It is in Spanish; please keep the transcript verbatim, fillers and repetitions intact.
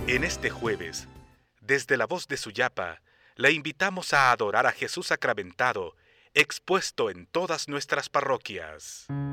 En este jueves, desde la voz de Suyapa, la invitamos a adorar a Jesús sacramentado, expuesto en todas nuestras parroquias.